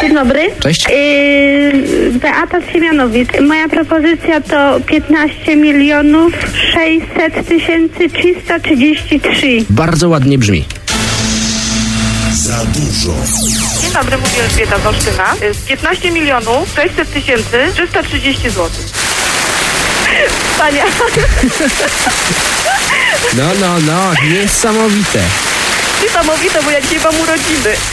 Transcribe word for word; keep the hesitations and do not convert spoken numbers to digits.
Dzień dobry. Cześć. Yy, Beata z Siemianowic. Moja propozycja to piętnaście milionów sześćset tysięcy trzysta trzydzieści trzy. Bardzo ładnie brzmi. Za dużo. Dzień dobry, mówię Elżbieta z Olsztyna. piętnaście milionów sześćset tysięcy trzysta trzydzieści złotych. Pania. No, no, no, niesamowite. Niesamowite, bo ja dzisiaj mam urodziny.